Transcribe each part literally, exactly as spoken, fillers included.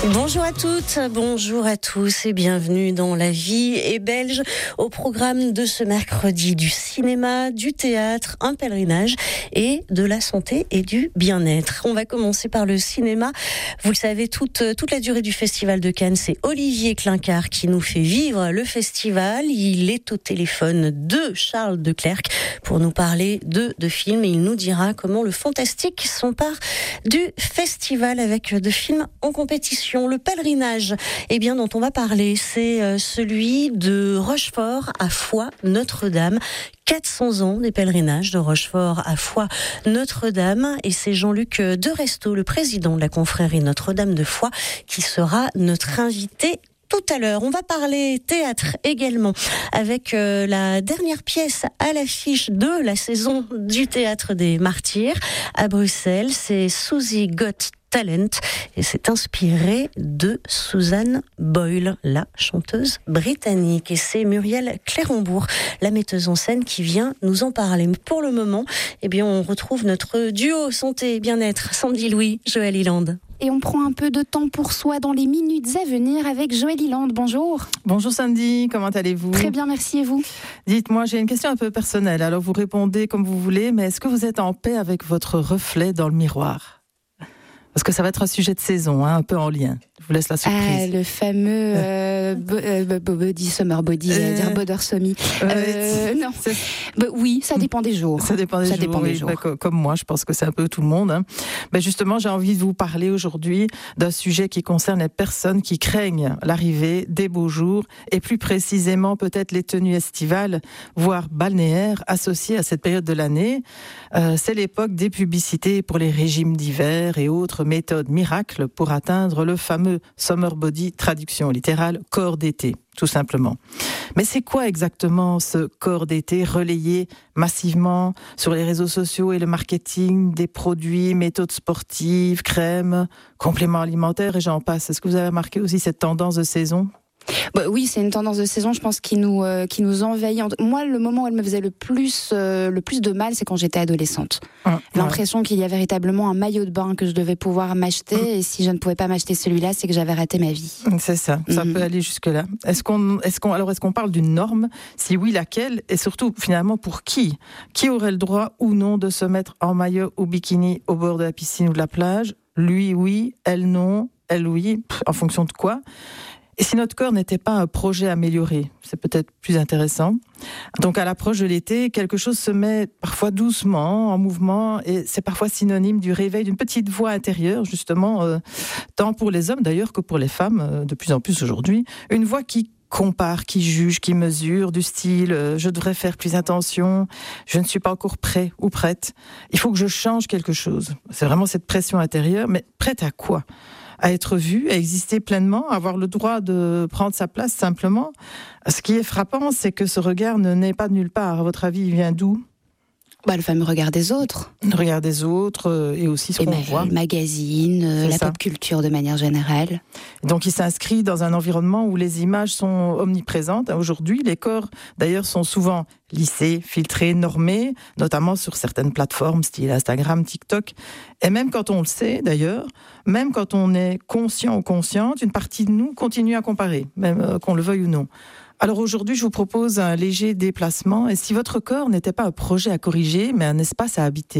Bonjour à toutes, bonjour à tous et bienvenue dans La Vie est belge. Au programme de ce mercredi, du cinéma, du théâtre, un pèlerinage et de la santé et du bien-être. On va commencer par le cinéma. Vous le savez, toute, toute la durée du Festival de Cannes, c'est Olivier Klinkert qui nous fait vivre le festival. Il est au téléphone de Charles Declercq pour nous parler de, de films et il nous dira comment le fantastique s'empare du festival avec de films en compétition. Le pèlerinage eh bien, dont on va parler, c'est celui de Rochefort à Foix Notre-Dame. quatre cents ans des pèlerinages de Rochefort à Foix Notre-Dame. Et c'est Jean-Luc Deresto, le président de la confrérie Notre-Dame de Foix, qui sera notre invité tout à l'heure. On va parler théâtre également avec euh, la dernière pièce à l'affiche de la saison du Théâtre des Martyrs à Bruxelles. C'est Susie Got Talent et c'est inspiré de Susan Boyle, la chanteuse britannique. Et c'est Muriel Clérambourg, la metteuse en scène, qui vient nous en parler. Mais pour le moment, eh bien, on retrouve notre duo santé et bien-être, Sandy Louis, Joël Iland. Et on prend un peu de temps pour soi dans les minutes à venir avec Joël Iland. Bonjour. Bonjour Sandy, comment allez-vous ? Très bien, merci, et vous ? Dites-moi, j'ai une question un peu personnelle, alors vous répondez comme vous voulez, mais est-ce que vous êtes en paix avec votre reflet dans le miroir ? Parce que ça va être un sujet de saison, hein, un peu en lien. Je vous laisse la surprise. Ah, le fameux euh, bo- euh, body, summer body, euh, dire border semi. Euh, non, bah, oui, ça dépend des jours. Ça dépend des ça jours, dépend oui. des jours. Bah, comme moi, je pense que c'est un peu tout le monde. Hein. Bah, justement, j'ai envie de vous parler aujourd'hui d'un sujet qui concerne les personnes qui craignent l'arrivée des beaux jours, et plus précisément peut-être les tenues estivales, voire balnéaires, associées à cette période de l'année. Euh, c'est l'époque des publicités pour les régimes d'hiver et autres méthodes miracles pour atteindre le fameux summer body, traduction littérale, corps d'été, tout simplement. Mais c'est quoi exactement ce corps d'été relayé massivement sur les réseaux sociaux et le marketing des produits, méthodes sportives, crèmes, compléments alimentaires et j'en passe. Est-ce que vous avez remarqué aussi cette tendance de saison ? Bah oui, c'est une tendance de saison, je pense, qui nous euh, qui nous envahit. Moi, le moment où elle me faisait le plus euh, le plus de mal, c'est quand j'étais adolescente. Mmh, L'impression ouais. qu'il y a véritablement un maillot de bain que je devais pouvoir m'acheter, mmh. et si je ne pouvais pas m'acheter celui-là, c'est que j'avais raté ma vie. C'est ça, ça mmh. peut aller jusque là. Est-ce qu'on est-ce qu'on alors est-ce qu'on parle d'une norme ? Si oui, laquelle ? Et surtout, finalement, pour qui ? Qui aurait le droit ou non de se mettre en maillot ou bikini au bord de la piscine ou de la plage ? Lui, oui. Elle, non. Elle, oui. Pff, en fonction de quoi ? Et si notre corps n'était pas un projet amélioré, c'est peut-être plus intéressant. Donc à l'approche de l'été, quelque chose se met parfois doucement en mouvement et c'est parfois synonyme du réveil d'une petite voix intérieure, justement, euh, tant pour les hommes d'ailleurs que pour les femmes, euh, de plus en plus aujourd'hui. Une voix qui compare, qui juge, qui mesure, du style euh, « je devrais faire plus attention, je ne suis pas encore prêt ou prête, il faut que je change quelque chose ». C'est vraiment cette pression intérieure, mais prête à quoi ? À être vue, à exister pleinement, à avoir le droit de prendre sa place simplement. Ce qui est frappant, c'est que ce regard ne naît pas de nulle part. À votre avis, il vient d'où ? Bah, le fameux regard des autres. Le regard des autres euh, et aussi ce et qu'on ma- voit. Le magazine, euh, la ça. pop culture de manière générale. Donc il s'inscrit dans un environnement où les images sont omniprésentes. Aujourd'hui, les corps, d'ailleurs, sont souvent lissés, filtrés, normés, notamment sur certaines plateformes, style Instagram, TikTok. Et même quand on le sait, d'ailleurs, même quand on est conscient ou consciente, une partie de nous continue à comparer, même euh, qu'on le veuille ou non. Alors aujourd'hui, je vous propose un léger déplacement. Et si votre corps n'était pas un projet à corriger, mais un espace à habiter ?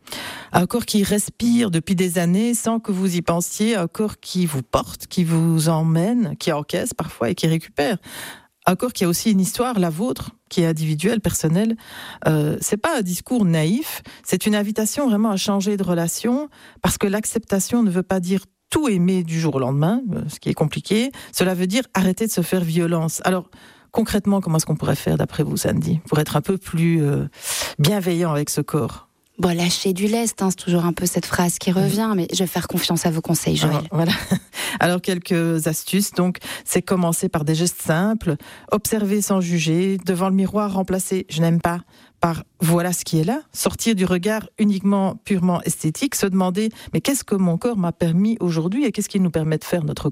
Un corps qui respire depuis des années sans que vous y pensiez, un corps qui vous porte, qui vous emmène, qui encaisse parfois et qui récupère. Un corps qui a aussi une histoire, la vôtre, qui est individuelle, personnelle. Euh, c'est pas un discours naïf, c'est une invitation vraiment à changer de relation, parce que l'acceptation ne veut pas dire tout aimer du jour au lendemain, ce qui est compliqué. Cela veut dire arrêter de se faire violence. Alors, concrètement, comment est-ce qu'on pourrait faire, d'après vous, Sandy, pour être un peu plus euh, bienveillant avec ce corps ? Bon, lâcher du lest, hein, c'est toujours un peu cette phrase qui revient, mais je vais faire confiance à vos conseils, Joël. Alors, voilà. Alors, quelques astuces. Donc, c'est commencer par des gestes simples, observer sans juger, devant le miroir, remplacer « je n'aime pas » par « voilà ce qui est là », sortir du regard uniquement purement esthétique, se demander « mais qu'est-ce que mon corps m'a permis aujourd'hui et qu'est-ce qu'il nous permet de faire, notre corps ?»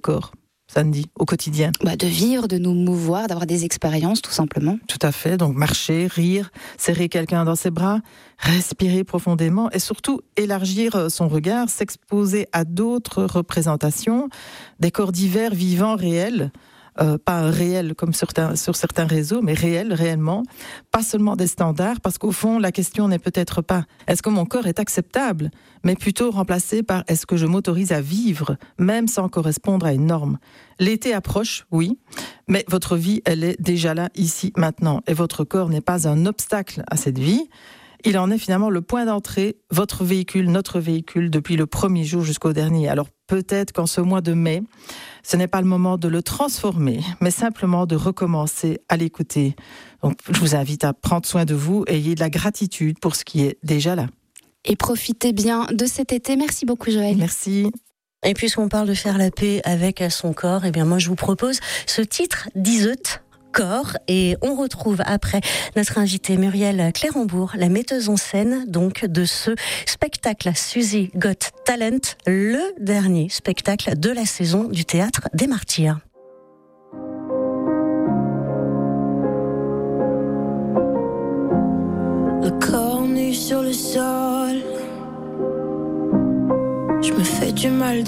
Sandy, au quotidien? Bah, de vivre, de nous mouvoir, d'avoir des expériences, tout simplement. Tout à fait. Donc marcher, rire, serrer quelqu'un dans ses bras, respirer profondément et surtout élargir son regard, s'exposer à d'autres représentations, des corps divers, vivants, réels. Euh, pas réel comme sur, ta, sur certains réseaux, mais réel, réellement. Pas seulement des standards, parce qu'au fond, la question n'est peut-être pas est-ce que mon corps est acceptable, mais plutôt remplacée par est-ce que je m'autorise à vivre, même sans correspondre à une norme. L'été approche, oui, mais votre vie, elle est déjà là, ici, maintenant. Et votre corps n'est pas un obstacle à cette vie. Il en est finalement le point d'entrée, votre véhicule, notre véhicule, depuis le premier jour jusqu'au dernier. Alors peut-être qu'en ce mois de mai, ce n'est pas le moment de le transformer, mais simplement de recommencer à l'écouter. Donc je vous invite à prendre soin de vous et ayez de la gratitude pour ce qui est déjà là. Et profitez bien de cet été. Merci beaucoup, Joëlle. Merci. Et puisqu'on parle de faire la paix avec son corps, eh bien moi je vous propose ce titre d'Iseut. Corps, et on retrouve après notre invitée Muriel Clérambourg, la metteuse en scène donc de ce spectacle Suzy Got Talent, le dernier spectacle de la saison du Théâtre des Martyrs. Le corps nu sur le sol, je me fais du mal